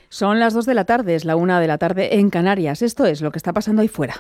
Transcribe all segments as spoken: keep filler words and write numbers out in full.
Son las dos de la tarde, es la una de la tarde en Canarias. Esto es lo que está pasando ahí fuera.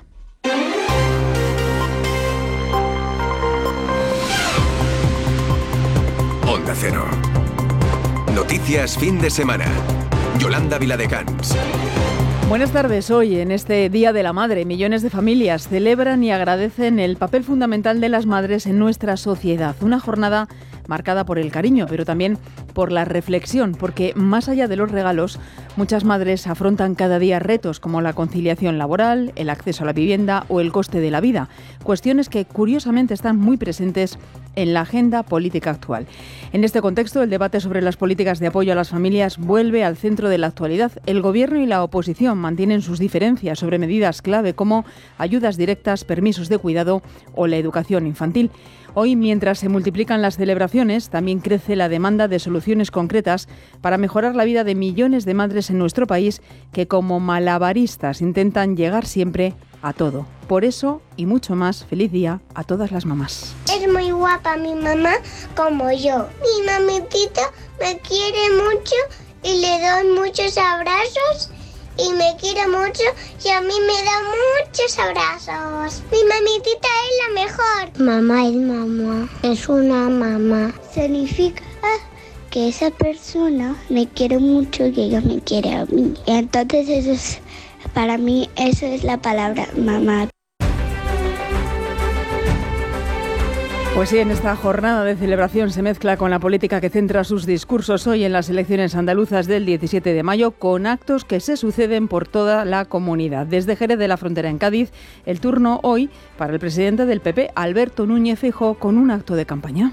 Onda Cero. Noticias fin de semana. Yolanda Viladecans. Buenas tardes. Hoy, en este Día de la Madre, millones de familias celebran y agradecen el papel fundamental de las madres en nuestra sociedad. Una jornada marcada por el cariño, pero también por la reflexión, porque más allá de los regalos, muchas madres afrontan cada día retos como la conciliación laboral, el acceso a la vivienda o el coste de la vida, cuestiones que curiosamente están muy presentes en la agenda política actual. En este contexto, el debate sobre las políticas de apoyo a las familias vuelve al centro de la actualidad. El Gobierno y la oposición mantienen sus diferencias sobre medidas clave como ayudas directas, permisos de cuidado o la educación infantil. Hoy, mientras se multiplican las celebraciones, también crece la demanda de soluciones concretas para mejorar la vida de millones de madres en nuestro país que, como malabaristas, intentan llegar siempre a todo. Por eso, y mucho más, feliz día a todas las mamás. Es muy guapa mi mamá como yo. Mi mamitita me quiere mucho y le doy muchos abrazos y me quiere mucho y a mí me da muchos abrazos. Mi mamitita es la mejor. Mamá es mamá, es una mamá. Significa que esa persona me quiere mucho y ella me quiere a mí. Y entonces eso es, para mí, eso es la palabra mamá. Pues sí, en esta jornada de celebración se mezcla con la política que centra sus discursos hoy en las elecciones andaluzas del diecisiete de mayo, con actos que se suceden por toda la comunidad. Desde Jerez de la Frontera en Cádiz, el turno hoy para el presidente del P P, Alberto Núñez Feijóo, con un acto de campaña.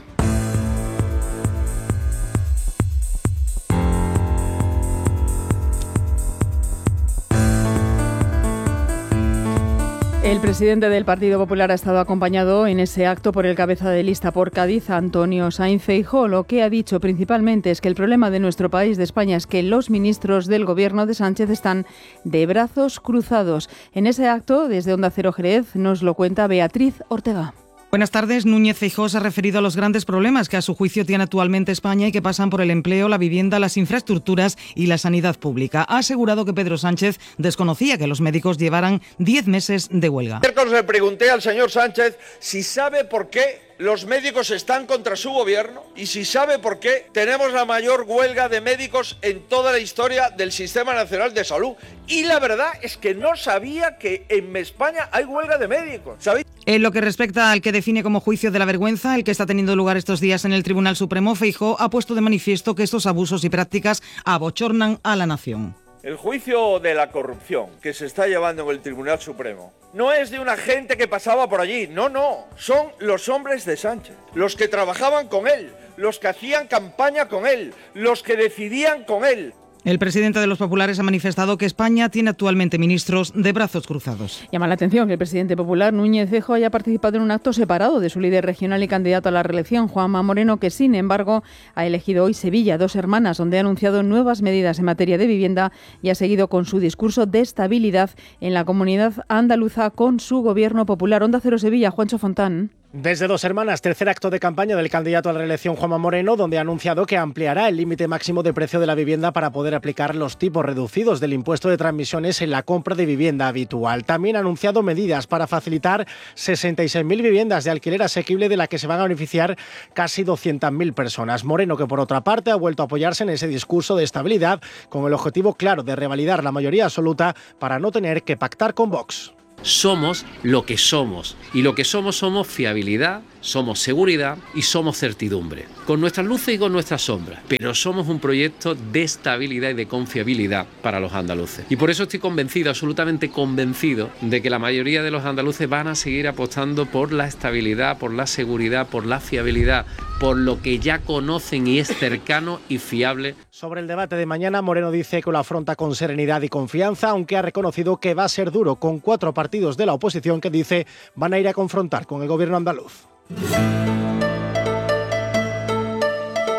El presidente del Partido Popular ha estado acompañado en ese acto por el cabeza de lista por Cádiz, Antonio Sainz Feijóo. Lo que ha dicho principalmente es que el problema de nuestro país, de España, es que los ministros del gobierno de Sánchez están de brazos cruzados. En ese acto, desde Onda Cero Jerez, nos lo cuenta Beatriz Ortega. Buenas tardes. Núñez Feijóo se ha referido a los grandes problemas que a su juicio tiene actualmente España y que pasan por el empleo, la vivienda, las infraestructuras y la sanidad pública. Ha asegurado que Pedro Sánchez desconocía que los médicos llevaran diez meses de huelga. Ayer le pregunté al señor Sánchez si sabe por qué los médicos están contra su gobierno y si sabe por qué tenemos la mayor huelga de médicos en toda la historia del Sistema Nacional de Salud. Y la verdad es que no sabía que en España hay huelga de médicos. ¿Sabéis? En lo que respecta al que define como juicio de la vergüenza, el que está teniendo lugar estos días en el Tribunal Supremo, Feijóo ha puesto de manifiesto que estos abusos y prácticas abochornan a la nación. El juicio de la corrupción que se está llevando en el Tribunal Supremo no es de una gente que pasaba por allí, no, no, son los hombres de Sánchez, los que trabajaban con él, los que hacían campaña con él, los que decidían con él. El presidente de los populares ha manifestado que España tiene actualmente ministros de brazos cruzados. Llama la atención que el presidente popular Núñez Feijóo haya participado en un acto separado de su líder regional y candidato a la reelección, Juanma Moreno, que sin embargo ha elegido hoy Sevilla, Dos Hermanas, donde ha anunciado nuevas medidas en materia de vivienda y ha seguido con su discurso de estabilidad en la comunidad andaluza con su gobierno popular. Onda Cero Sevilla, Juancho Fontán. Desde Dos Hermanas, tercer acto de campaña del candidato a la reelección Juanma Moreno, donde ha anunciado que ampliará el límite máximo de precio de la vivienda para poder aplicar los tipos reducidos del impuesto de transmisiones en la compra de vivienda habitual. También ha anunciado medidas para facilitar sesenta y seis mil viviendas de alquiler asequible, de la que se van a beneficiar casi doscientas mil personas. Moreno, que por otra parte ha vuelto a apoyarse en ese discurso de estabilidad con el objetivo claro de revalidar la mayoría absoluta para no tener que pactar con Vox. Somos lo que somos, y lo que somos somos fiabilidad, somos seguridad y somos certidumbre, con nuestras luces y con nuestras sombras, pero somos un proyecto de estabilidad y de confiabilidad para los andaluces. Y por eso estoy convencido, absolutamente convencido, de que la mayoría de los andaluces van a seguir apostando por la estabilidad, por la seguridad, por la fiabilidad, por lo que ya conocen y es cercano y fiable. Sobre el debate de mañana, Moreno dice que lo afronta con serenidad y confianza, aunque ha reconocido que va a ser duro con cuatro partidos de la oposición que dice van a ir a confrontar con el gobierno andaluz. El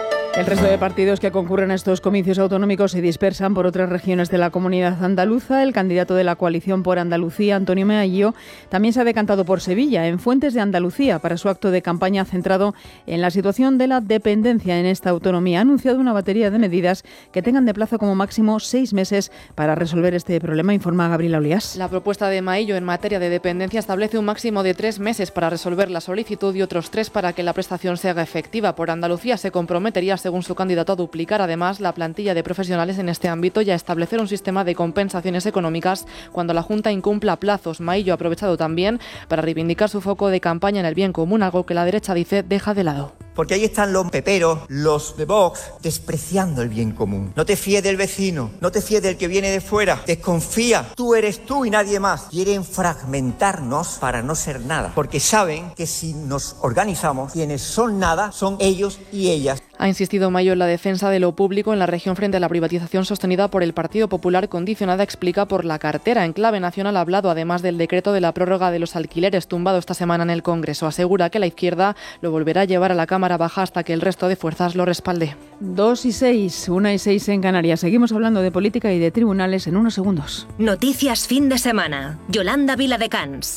El resto de partidos que concurren a estos comicios autonómicos se dispersan por otras regiones de la comunidad andaluza. El candidato de la coalición por Andalucía, Antonio Meaillo, también se ha decantado por Sevilla, en Fuentes de Andalucía, para su acto de campaña centrado en la situación de la dependencia en esta autonomía. Ha anunciado una batería de medidas que tengan de plazo como máximo seis meses para resolver este problema, informa Gabriela Olías. La propuesta de Meaillo en materia de dependencia establece un máximo de tres meses para resolver la solicitud y otros tres para que la prestación se haga efectiva. Por Andalucía se comprometería, según su candidato, a duplicar además la plantilla de profesionales en este ámbito y a establecer un sistema de compensaciones económicas cuando la Junta incumpla plazos. Meaillo ha aprovechado también para reivindicar su foco de campaña en el bien común, algo que la derecha dice deja de lado. Porque ahí están los peperos, los de Vox, despreciando el bien común. No te fíes del vecino, no te fíes del que viene de fuera, desconfía, tú eres tú y nadie más. Quieren fragmentarnos para no ser nada, porque saben que si nos organizamos, quienes son nada son ellos y ellas. Ha insistido Meaillo en la defensa de lo público en la región frente a la privatización sostenida por el Partido Popular, condicionada, explica, por la cartera. En clave nacional ha hablado además del decreto de la prórroga de los alquileres tumbado esta semana en el Congreso. Asegura que la izquierda lo volverá a llevar a la Cámara Baja hasta que el resto de fuerzas lo respalde. Dos y seis, una y seis en Canarias. Seguimos hablando de política y de tribunales en unos segundos. Noticias fin de semana. Yolanda Viladecans.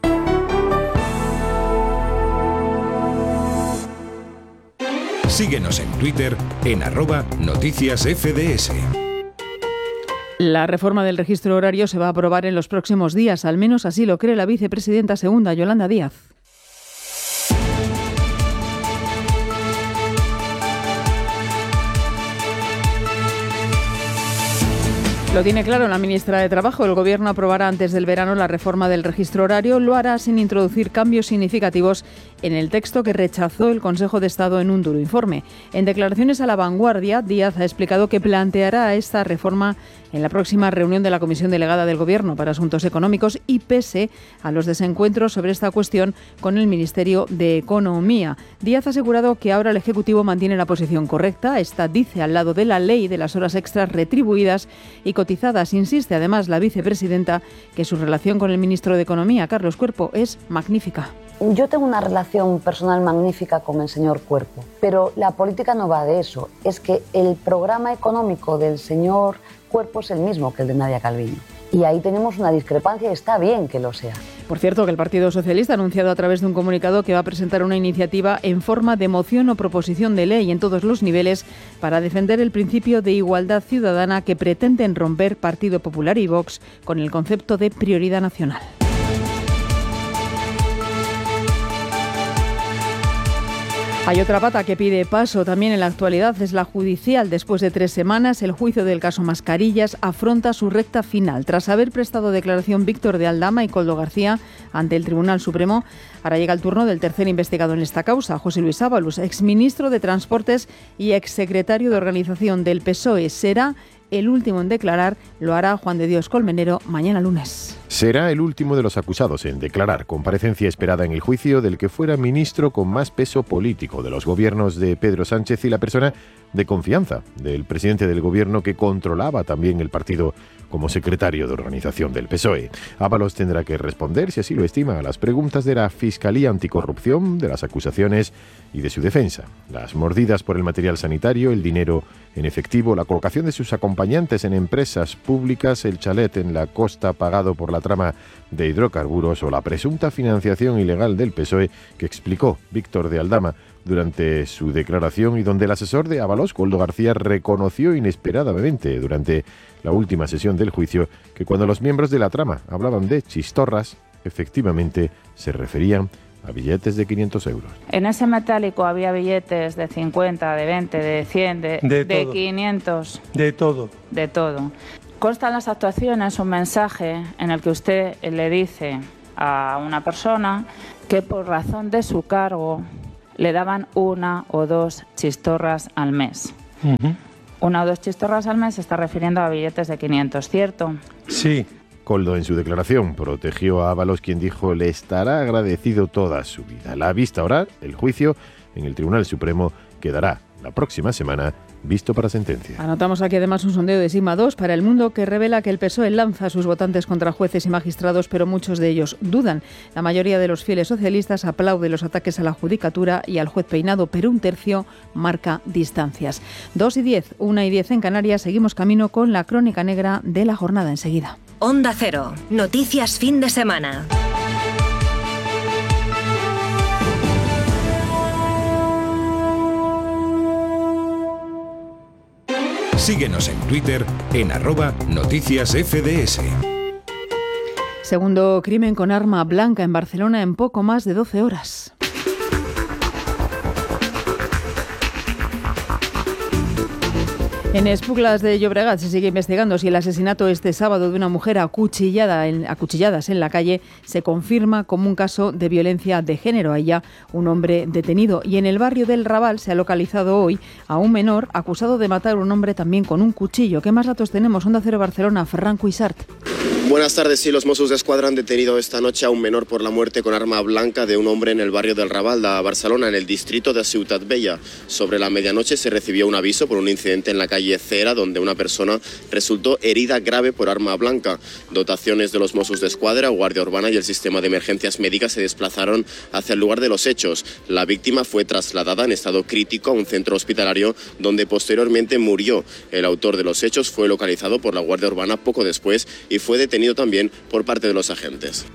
Síguenos en Twitter en arroba noticias F D S. La reforma del registro horario se va a aprobar en los próximos días, al menos así lo cree la vicepresidenta segunda, Yolanda Díaz. Lo tiene claro la ministra de Trabajo. El Gobierno aprobará antes del verano la reforma del registro horario. Lo hará sin introducir cambios significativos en el texto que rechazó el Consejo de Estado en un duro informe. En declaraciones a La Vanguardia, Díaz ha explicado que planteará esta reforma en la próxima reunión de la Comisión Delegada del Gobierno para Asuntos Económicos y pese a los desencuentros sobre esta cuestión con el Ministerio de Economía. Díaz ha asegurado que ahora el Ejecutivo mantiene la posición correcta. Esta, dice, al lado de la ley de las horas extras retribuidas y cotizadas. Insiste además la vicepresidenta que su relación con el ministro de Economía, Carlos Cuerpo, es magnífica. Yo tengo una relación personal magnífica con el señor Cuerpo, pero la política no va de eso. Es que el programa económico del señor Cuerpo es el mismo que el de Nadia Calviño. Y ahí tenemos una discrepancia y está bien que lo sea. Por cierto, que el Partido Socialista ha anunciado a través de un comunicado que va a presentar una iniciativa en forma de moción o proposición de ley en todos los niveles para defender el principio de igualdad ciudadana que pretenden romper Partido Popular y Vox con el concepto de prioridad nacional. Hay otra pata que pide paso también en la actualidad, es la judicial. Después de tres semanas, el juicio del caso Mascarillas afronta su recta final. Tras haber prestado declaración Víctor de Aldama y Koldo García ante el Tribunal Supremo, ahora llega el turno del tercer investigado en esta causa, José Luis Ábalos, exministro de Transportes y exsecretario de Organización del P S O E. Será el último en declarar, lo hará Juan de Dios Colmenero mañana lunes. Será el último de los acusados en declarar. Comparecencia esperada en el juicio del que fuera ministro con más peso político de los gobiernos de Pedro Sánchez y la persona de confianza del presidente del gobierno que controlaba también el partido como secretario de organización del P S O E. Ábalos tendrá que responder, si así lo estima, a las preguntas de la Fiscalía Anticorrupción, de las acusaciones y de su defensa. Las mordidas por el material sanitario, el dinero en efectivo, la colocación de sus acompañantes en empresas públicas, el chalet en la costa pagado por la trama de hidrocarburos o la presunta financiación ilegal del P S O E que explicó Víctor de Aldama durante su declaración y donde el asesor de Ábalos, Koldo García, reconoció inesperadamente durante la última sesión del juicio que cuando los miembros de la trama hablaban de chistorras, efectivamente se referían a billetes de quinientos euros. En ese metálico había billetes de cincuenta, de veinte, de cien, de, de, de quinientos. De todo. De todo. Consta en las actuaciones un mensaje en el que usted le dice a una persona que por razón de su cargo le daban una o dos chistorras al mes. Uh-huh. Una o dos chistorras al mes se está refiriendo a billetes de quinientos, ¿cierto? Sí. Koldo, en su declaración, protegió a Ábalos, quien dijo le estará agradecido toda su vida. La vista oral, el juicio en el Tribunal Supremo quedará la próxima semana visto para sentencia. Anotamos aquí además un sondeo de Sigma dos para El Mundo que revela que el P S O E lanza a sus votantes contra jueces y magistrados, pero muchos de ellos dudan. La mayoría de los fieles socialistas aplaude los ataques a la judicatura y al juez Peinado, pero un tercio marca distancias. Dos y diez, una y diez en Canarias, seguimos camino con la crónica negra de la jornada enseguida. Onda Cero, noticias fin de semana. Síguenos en Twitter en arroba noticias F D S. Segundo crimen con arma blanca en Barcelona en poco más de doce horas. En Esplugas de Llobregat se sigue investigando si el asesinato este sábado de una mujer acuchillada en, acuchilladas en la calle se confirma como un caso de violencia de género. Hay ya un hombre detenido. Y en el barrio del Raval se ha localizado hoy a un menor acusado de matar a un hombre también con un cuchillo. ¿Qué más datos tenemos? Onda Cero Barcelona, Ferran Cuixart. Buenas tardes. Sí, los Mossos d'Esquadra han detenido esta noche a un menor por la muerte con arma blanca de un hombre en el barrio del Raval de Barcelona, en el distrito de Ciutat Vella. Sobre la medianoche se recibió un aviso por un incidente en la calle Cera, donde una persona resultó herida grave por arma blanca. Dotaciones de los Mossos d'Esquadra, Guardia Urbana y el sistema de emergencias médicas se desplazaron hacia el lugar de los hechos. La víctima fue trasladada en estado crítico a un centro hospitalario donde posteriormente murió. El autor de los hechos fue localizado por la Guardia Urbana poco después y fue detenido también por parte de los agentes.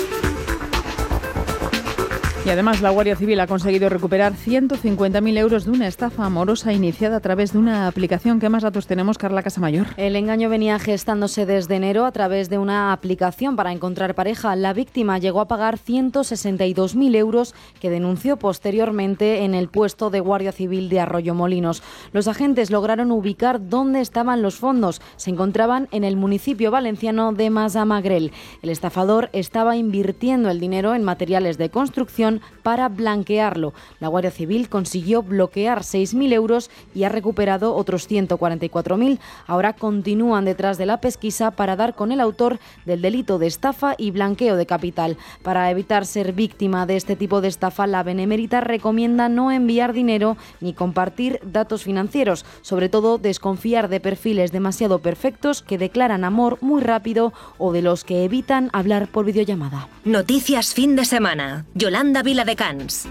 Y además la Guardia Civil ha conseguido recuperar ciento cincuenta mil euros de una estafa amorosa iniciada a través de una aplicación. ¿Qué más datos tenemos, Carla Casamayor? El engaño venía gestándose desde enero a través de una aplicación para encontrar pareja. La víctima llegó a pagar ciento sesenta y dos mil euros que denunció posteriormente en el puesto de Guardia Civil de Arroyomolinos. Los agentes lograron ubicar dónde estaban los fondos. Se encontraban en el municipio valenciano de Massamagrell. El estafador estaba invirtiendo el dinero en materiales de construcción para blanquearlo. La Guardia Civil consiguió bloquear seis mil euros y ha recuperado otros ciento cuarenta y cuatro mil. Ahora continúan detrás de la pesquisa para dar con el autor del delito de estafa y blanqueo de capital. Para evitar ser víctima de este tipo de estafa, la Benemérita recomienda no enviar dinero ni compartir datos financieros. Sobre todo, desconfiar de perfiles demasiado perfectos que declaran amor muy rápido o de los que evitan hablar por videollamada. Noticias fin de semana. Yolanda Viladecans.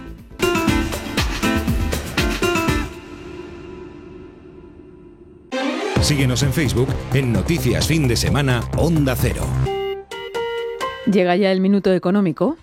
Síguenos en Facebook en Noticias Fin de Semana Onda Cero. Llega ya el minuto económico.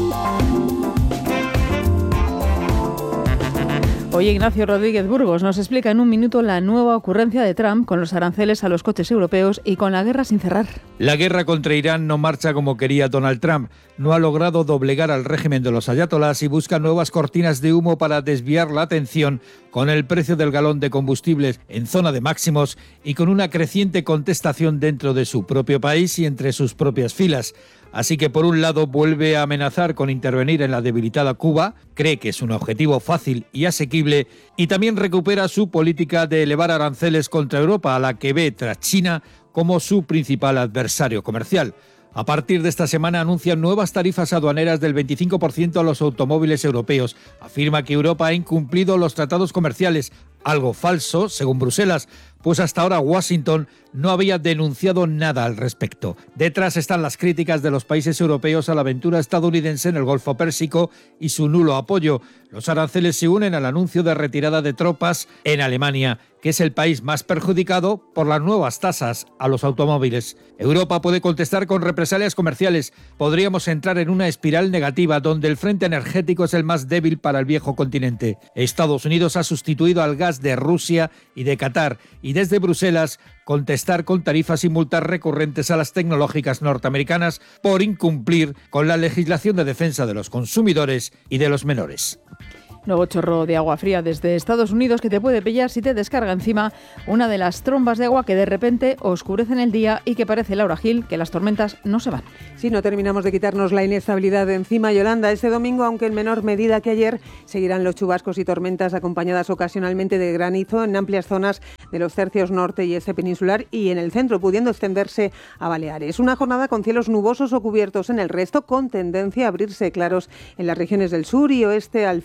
Hoy Ignacio Rodríguez Burgos nos explica en un minuto la nueva ocurrencia de Trump con los aranceles a los coches europeos y con la guerra sin cerrar. La guerra contra Irán no marcha como quería Donald Trump. No ha logrado doblegar al régimen de los ayatolás y busca nuevas cortinas de humo para desviar la atención con el precio del galón de combustibles en zona de máximos y con una creciente contestación dentro de su propio país y entre sus propias filas. Así que, por un lado, vuelve a amenazar con intervenir en la debilitada Cuba, cree que es un objetivo fácil y asequible, y también recupera su política de elevar aranceles contra Europa, a la que ve tras China como su principal adversario comercial. A partir de esta semana anuncian nuevas tarifas aduaneras del veinticinco por ciento a los automóviles europeos. Afirma que Europa ha incumplido los tratados comerciales, algo falso, según Bruselas, pues hasta ahora Washington no había denunciado nada al respecto. Detrás están las críticas de los países europeos a la aventura estadounidense en el Golfo Pérsico y su nulo apoyo. Los aranceles se unen al anuncio de retirada de tropas en Alemania, que es el país más perjudicado por las nuevas tasas a los automóviles. Europa puede contestar con represalias comerciales. Podríamos entrar en una espiral negativa donde el frente energético es el más débil para el viejo continente. Estados Unidos ha sustituido al gas de Rusia y de Qatar, y desde Bruselas contestar con tarifas y multas recurrentes a las tecnológicas norteamericanas por incumplir con la legislación de defensa de los consumidores y de los menores. Nuevo chorro de agua fría desde Estados Unidos que te puede pillar si te descarga encima una de las trombas de agua que de repente oscurecen el día y que parece, Laura Gil, que las tormentas no se van. Sí, no terminamos de quitarnos la inestabilidad de encima, Yolanda. Este domingo, aunque en menor medida que ayer, seguirán los chubascos y tormentas acompañadas ocasionalmente de granizo en amplias zonas de los tercios norte y este peninsular y en el centro, pudiendo extenderse a Baleares. Una jornada con cielos nubosos o cubiertos en el resto, con tendencia a abrirse claros en las regiones del sur y oeste al final del día.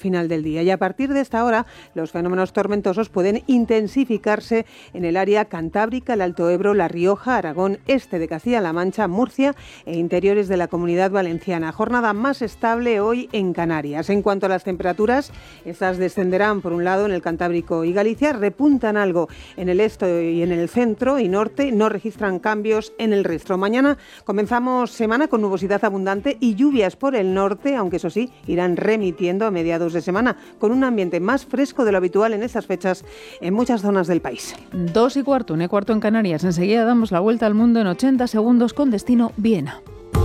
día. Y a partir de esta hora, los fenómenos tormentosos pueden intensificarse en el área cantábrica, el Alto Ebro, La Rioja, Aragón, este de Castilla-La Mancha, Murcia e interiores de la Comunidad Valenciana. Jornada más estable hoy en Canarias. En cuanto a las temperaturas, estas descenderán por un lado en el Cantábrico y Galicia, repuntan algo en el este y en el centro y norte, no registran cambios en el resto. Mañana comenzamos semana con nubosidad abundante y lluvias por el norte, aunque eso sí, irán remitiendo a mediados de semana, con un ambiente más fresco de lo habitual en estas fechas en muchas zonas del país. Dos y cuarto, un y cuarto en Canarias. Enseguida damos la vuelta al mundo en ochenta segundos con destino Viena.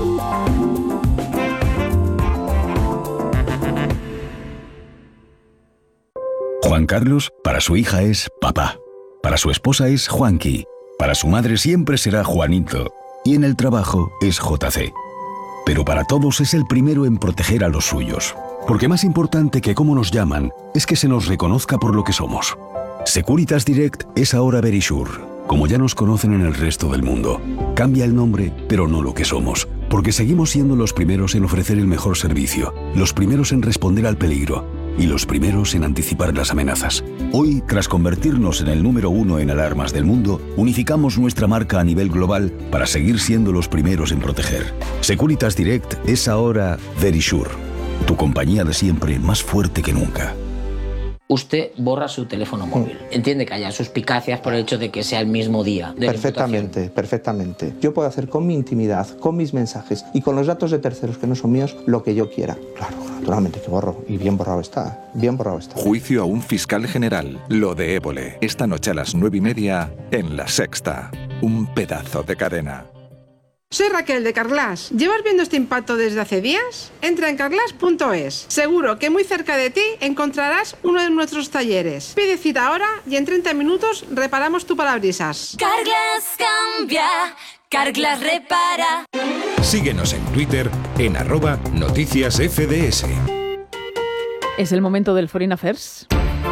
Juan Carlos, para su hija es papá. Para su esposa es Juanqui. Para su madre siempre será Juanito. Y en el trabajo es J C. Pero para todos es el primero en proteger a los suyos. Porque más importante que cómo nos llaman es que se nos reconozca por lo que somos. Securitas Direct es ahora Verisure, como ya nos conocen en el resto del mundo. Cambia el nombre, pero no lo que somos. Porque seguimos siendo los primeros en ofrecer el mejor servicio, los primeros en responder al peligro y los primeros en anticipar las amenazas. Hoy, tras convertirnos en el número uno en alarmas del mundo, unificamos nuestra marca a nivel global para seguir siendo los primeros en proteger. Securitas Direct es ahora Verisure, tu compañía de siempre más fuerte que nunca. Usted borra su teléfono móvil. Entiende que haya suspicacias por el hecho de que sea el mismo día de Perfectamente, perfectamente. Yo puedo hacer con mi intimidad, con mis mensajes y con los datos de terceros que no son míos lo que yo quiera. Claro, naturalmente que borro. Y bien borrado está. Bien borrado está. Juicio a un fiscal general. Lo de Évole. Esta noche a las nueve y media en La Sexta. Un pedazo de cadena. Soy Raquel de Carglass. ¿Llevas viendo este impacto desde hace días? Entra en carglass punto es. Seguro que muy cerca de ti encontrarás uno de nuestros talleres. Pide cita ahora y en treinta minutos reparamos tu parabrisas. Carglass cambia, Carglass repara. Síguenos en Twitter en arroba noticias F D S. Es el momento del Foreign Affairs.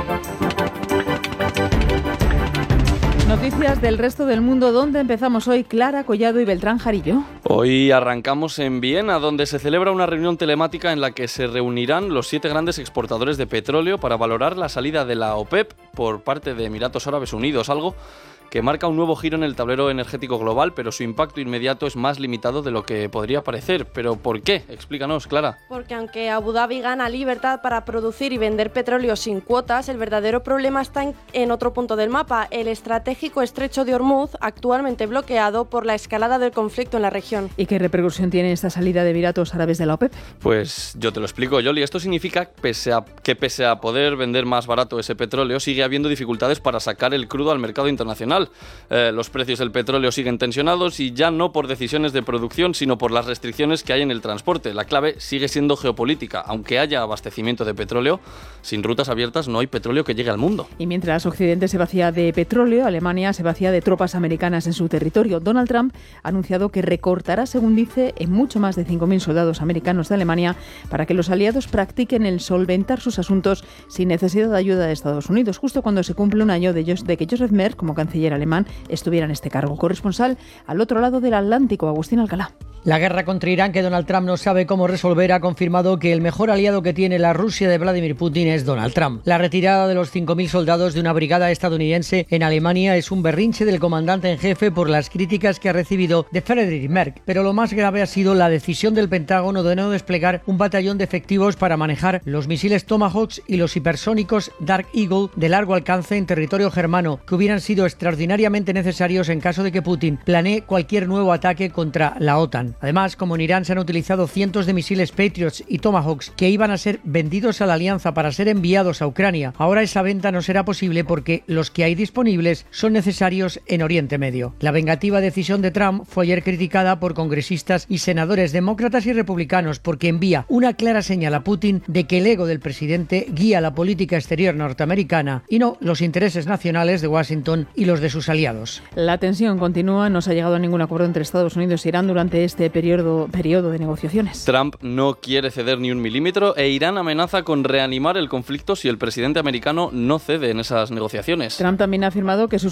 Noticias del resto del mundo, donde empezamos hoy. Clara Collado y Beltrán Jarillo. Hoy arrancamos en Viena, donde se celebra una reunión telemática en la que se reunirán los siete grandes exportadores de petróleo para valorar la salida de la OPEP por parte de Emiratos Árabes Unidos, algo que marca un nuevo giro en el tablero energético global, pero su impacto inmediato es más limitado de lo que podría parecer. ¿Pero por qué? Explícanos, Clara. Porque aunque Abu Dhabi gana libertad para producir y vender petróleo sin cuotas, el verdadero problema está en, en otro punto del mapa, el estratégico estrecho de Hormuz, actualmente bloqueado por la escalada del conflicto en la región. ¿Y qué repercusión tiene esta salida de Emiratos Árabes de la OPEP? Pues yo te lo explico, Yoli. Esto significa pese a, que pese a poder vender más barato ese petróleo, sigue habiendo dificultades para sacar el crudo al mercado internacional. Eh, los precios del petróleo siguen tensionados y ya no por decisiones de producción, sino por las restricciones que hay en el transporte. La clave sigue siendo geopolítica. Aunque haya abastecimiento de petróleo, sin rutas abiertas no hay petróleo que llegue al mundo. Y mientras Occidente se vacía de petróleo, Alemania se vacía de tropas americanas en su territorio. Donald Trump ha anunciado que recortará, según dice, en mucho más de cinco mil soldados americanos de Alemania para que los aliados practiquen el solventar sus asuntos sin necesidad de ayuda de Estados Unidos, justo cuando se cumple un año de, ellos, de que Joseph Merz, como canciller alemán, estuviera en este cargo. Corresponsal al otro lado del Atlántico, Agustín Alcalá. La guerra contra Irán, que Donald Trump no sabe cómo resolver, ha confirmado que el mejor aliado que tiene la Rusia de Vladimir Putin es Donald Trump. La retirada de los cinco mil soldados de una brigada estadounidense en Alemania es un berrinche del comandante en jefe por las críticas que ha recibido de Friedrich Merz. Pero lo más grave ha sido la decisión del Pentágono de no desplegar un batallón de efectivos para manejar los misiles Tomahawk y los hipersónicos Dark Eagle de largo alcance en territorio germano, que hubieran sido extraordinariamente necesarios en caso de que Putin planee cualquier nuevo ataque contra la OTAN. Además, como en Irán se han utilizado cientos de misiles Patriots y Tomahawks que iban a ser vendidos a la alianza para ser enviados a Ucrania, ahora esa venta no será posible porque los que hay disponibles son necesarios en Oriente Medio. La vengativa decisión de Trump fue ayer criticada por congresistas y senadores demócratas y republicanos porque envía una clara señal a Putin de que el ego del presidente guía la política exterior norteamericana y no los intereses nacionales de Washington y los de sus aliados. La tensión continúa, no se ha llegado a ningún acuerdo entre Estados Unidos e Irán durante este periodo, periodo de negociaciones. Trump no quiere ceder ni un milímetro e Irán amenaza con reanimar el conflicto si el presidente americano no cede en esas negociaciones. Trump también ha afirmado que sus